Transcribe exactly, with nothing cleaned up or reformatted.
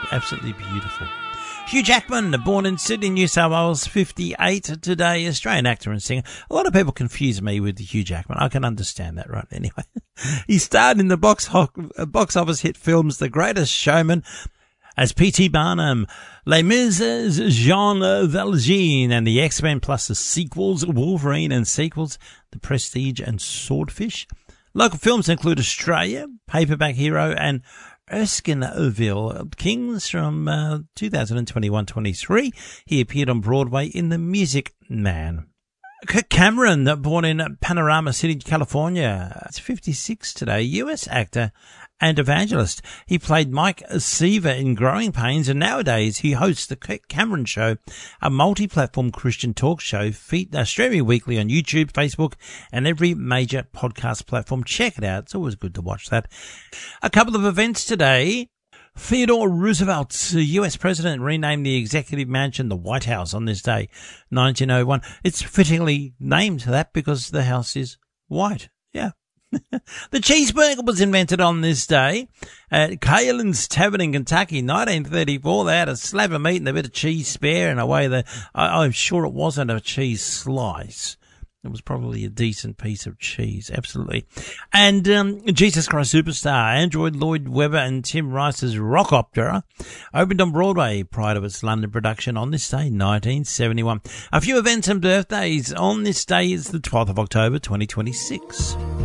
Absolutely beautiful. Hugh Jackman, born in Sydney, New South Wales, fifty-eight today, Australian actor and singer. A lot of people confuse me with Hugh Jackman. I can understand that, right? Anyway, he starred in the box, ho- box office hit films The Greatest Showman as P T Barnum, Les Mis as Jean Valjean, and the X-Men plus the sequels, Wolverine and sequels, The Prestige and Swordfish. Local films include Australia, Paperback Hero, and Erskineville Kings from uh, twenty twenty-one twenty-three. He appeared on Broadway in The Music Man. Kirk Cameron, born in Panorama City, California, it's fifty-six today, U S actor and evangelist. He played Mike Seaver in Growing Pains, and nowadays he hosts the Kirk Cameron Show, a multi-platform Christian talk show feed, uh, streaming weekly on YouTube, Facebook, and every major podcast platform. Check it out. It's always good to watch that. A couple of events today. Theodore Roosevelt, U S president, renamed the executive mansion the White House on this day, nineteen oh one. It's fittingly named that because the house is white. Yeah. The cheeseburger was invented on this day at Kaylin's Tavern in Kentucky, nineteen thirty-four. They had a slab of meat and a bit of cheese spare, and away the, I, I'm sure it wasn't a cheese slice. It was probably a decent piece of cheese, absolutely. And um, Jesus Christ Superstar, Android Lloyd Webber and Tim Rice's Rock Opera opened on Broadway prior to its London production on this day, nineteen seventy-one. A few events and birthdays on this day is the twelfth of October, twenty twenty-six.